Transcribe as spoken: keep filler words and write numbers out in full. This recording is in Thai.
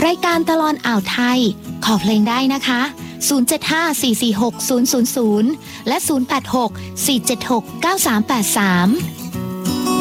รายการตลอดอ่าวไทยขอเพลงได้นะคะศูนย์ เจ็ด ห้า สี่ สี่ หก ศูนย์ ศูนย์ ศูนย์และศูนย์ แปด หก สี่ เจ็ด หก เก้า สาม แปด สาม